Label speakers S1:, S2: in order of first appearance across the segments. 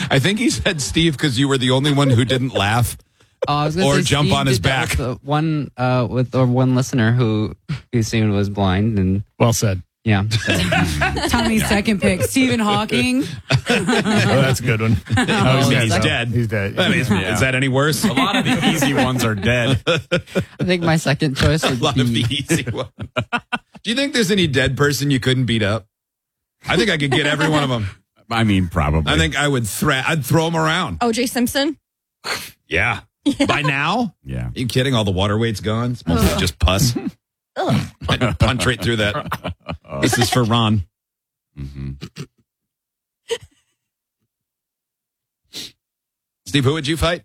S1: I think he said Steve because you were the only one who didn't laugh
S2: I was gonna
S1: or
S2: say
S1: jump
S2: Steve
S1: on his
S2: did that
S1: back.
S2: with one listener who seemed was blind, and
S3: Well said.
S2: yeah.
S4: Tommy's second pick, Stephen Hawking.
S3: That's a good one.
S1: He's dead.
S3: He's dead.
S1: I mean, is that any worse?
S5: A lot of the easy ones are dead.
S2: I think my second choice
S1: A
S2: would
S1: lot of the
S2: be
S1: easy ones. Do you think there's any dead person you couldn't beat up? I think I could get every one of them.
S5: I mean, probably.
S1: I think I would I'd throw them around.
S6: O.J. Simpson.
S1: Yeah. By now?
S5: Yeah.
S1: Are you kidding? All the water weight's gone. It's mostly just pus. I'd punch right through that. This is for Ron.
S5: Mm-hmm.
S1: Steve, who would you fight?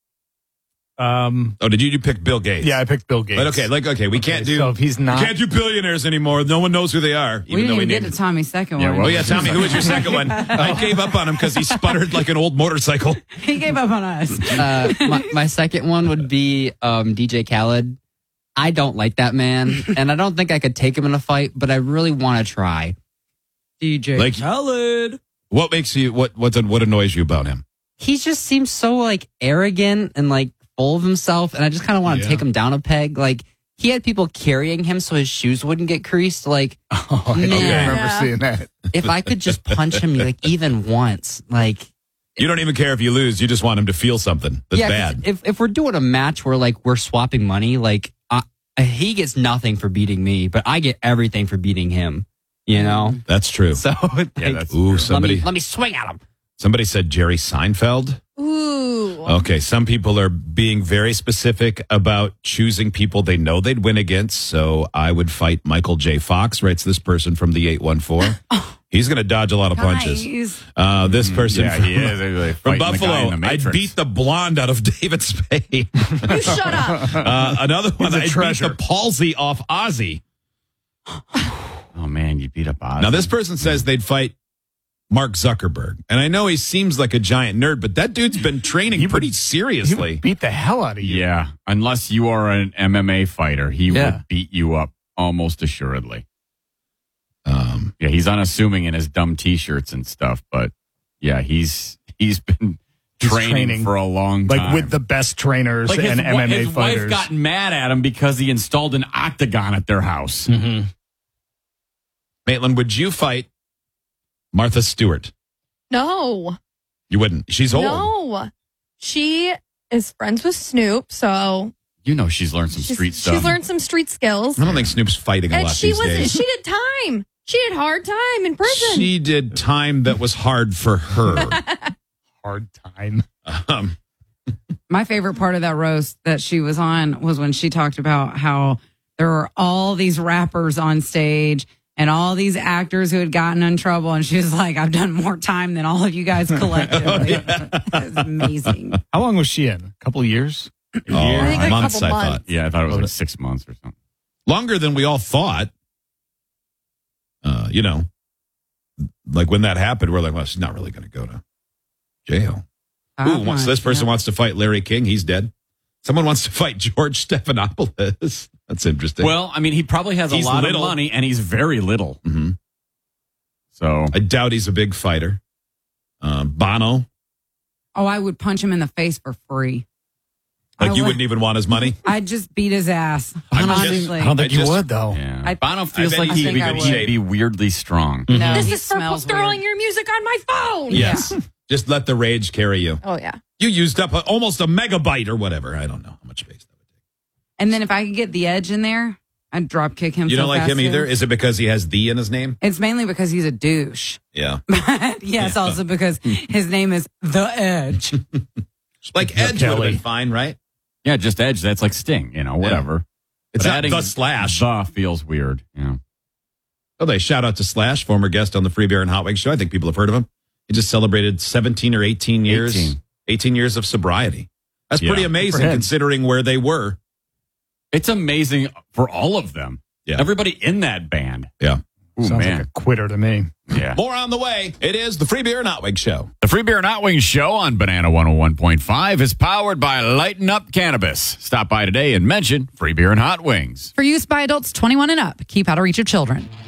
S3: Oh,
S1: did you pick Bill Gates?
S3: yeah, I picked Bill Gates.
S1: But we can't do.
S3: So if he's not,
S1: We can't do billionaires anymore. No one knows who they are.
S4: We didn't even get to Tommy's second one.
S1: Oh yeah, Tommy, who was your second one? I gave up on him because he sputtered like an old motorcycle.
S4: He gave up on us.
S2: my second one would be DJ Khaled. I don't like that man, and I don't think I could take him in a fight, but I really want to try.
S4: DJ
S1: Like-
S4: Khaled.
S1: What makes you what annoys you about him?
S2: He just seems so like arrogant and like full of himself, and I just kind of want to take him down a peg. Like he had people carrying him so his shoes wouldn't get creased. Like,
S3: I
S2: man,
S3: remember seeing that.
S2: if I could just punch him like even once, like.
S1: You don't even care if you lose. You just want him to feel something that's bad.
S2: If we're doing a match where like we're swapping money, like he gets nothing for beating me, but I get everything for beating him. You know,
S1: That's true.
S2: so like,
S5: that's
S1: Ooh,
S5: true.
S1: somebody
S2: let me swing at him.
S1: somebody said Jerry Seinfeld.
S6: Ooh.
S1: Okay, some people are being very specific about choosing people they know they'd win against. So I would fight Michael J. Fox, writes this person from the 814. He's going to dodge a lot of punches.
S4: Guys.
S1: This person
S5: Yeah, he is. They're
S1: from
S5: fighting the guy in
S1: Buffalo,
S5: the
S1: I'd
S5: Matrix.
S1: beat the blonde out of David Spade.
S6: You shut up.
S1: Another one,
S3: a
S1: I'd beat
S3: treasure.
S1: the palsy off Ozzy.
S5: Oh, man, you beat up Oz.
S1: Now, this person says they'd fight Mark Zuckerberg. And I know he seems like a giant nerd, but that dude's been training pretty
S3: He
S1: seriously.
S3: would beat the hell out of you.
S5: Yeah, unless you are an MMA fighter, he
S3: Yeah.
S5: would beat you up almost assuredly. Yeah, he's unassuming in his dumb T-shirts and stuff, but yeah, he's been
S3: He's
S5: training
S3: training,
S5: for a long time.
S3: Like with the best trainers
S5: Like
S3: and MMA
S5: his
S3: fighters.
S5: wife got mad at him because he installed an octagon at their house.
S3: Mm-hmm.
S1: Maitland, would you fight Martha Stewart?
S6: No.
S1: You wouldn't. She's old.
S6: No. She is friends with Snoop, so
S5: You know she's learned some street stuff.
S6: she's learned some street skills.
S1: I don't think Snoop's fighting a
S6: And
S1: lot
S6: she
S1: these days.
S6: she did time. She did hard time in prison.
S1: She did time that was hard for her.
S3: Hard time.
S4: My favorite part of that roast that she was on was when she talked about how there were all these rappers on stage and all these actors who had gotten in trouble. And she was like, I've done more time than all of you guys collectively. It was amazing.
S3: How long was she in? A couple of years?
S6: I think like a
S1: months,
S6: couple
S1: I thought.
S6: months.
S5: Yeah, I thought it was like 6 months or something.
S1: Longer than we all thought. You know, like when that happened, we're like, well, she's not really going to go to jail. This person wants to fight Larry King. He's dead. Someone wants to fight George Stephanopoulos. That's interesting.
S5: Well, I mean, he probably has
S1: He's
S5: a lot
S1: little.
S5: of money, and he's very little.
S1: Mhm.
S5: So
S1: I doubt he's a big fighter. Bono,
S4: Oh, I would punch him in the face for free.
S1: like
S4: I
S1: you
S4: would-
S1: wouldn't even want his money.
S4: I'd just beat his ass.
S1: I just-
S4: Honestly.
S3: I don't think
S1: I
S3: you
S1: just-
S3: would, though.
S5: yeah, Bono feels
S1: bet
S5: like
S1: he's
S5: he'd
S1: in
S5: be,
S1: good
S5: he'd
S1: shape.
S5: be weirdly strong.
S4: No,
S6: This
S4: he
S6: is for
S4: smells
S6: throwing
S4: weird.
S6: your music on my phone.
S1: Yes. Just let the rage carry you.
S6: Oh, yeah.
S1: You used up almost a megabyte or whatever. I don't know how much space that would take.
S4: And then if I could get the edge in there, I'd drop kick him.
S1: You
S4: so
S1: don't like
S4: fast
S1: him either?
S4: too.
S1: Is it because he has the in his name?
S4: It's mainly because he's a douche.
S1: Yeah.
S4: But yes, also because his name is The Edge.
S1: Like Edge would have
S3: Kelly.
S1: been fine, right?
S5: Yeah, just Edge. That's like Sting, whatever.
S1: It's
S5: But
S1: not
S5: adding
S1: the Slash.
S5: The feels weird. Yeah.
S1: Oh, they shout out to Slash, former guest on the Free Beer and Hot Wings show. I think people have heard of him. He just celebrated 17 or 18 years. 18 years of sobriety. That's
S5: Yeah.
S1: pretty amazing
S3: For him.
S1: considering where they were.
S5: It's amazing for all of them.
S1: Yeah.
S5: Everybody in that band.
S1: Yeah.
S5: Ooh,
S3: Sounds
S5: man.
S3: like a quitter to me.
S5: Yeah.
S1: More on the way. It is the Free Beer and Hot Wings show.
S5: The Free Beer and Hot Wings show on Banana 101.5 is powered by Lighten Up Cannabis. Stop by today and mention Free Beer and Hot Wings.
S4: For use by adults 21 and up. Keep out of reach of children.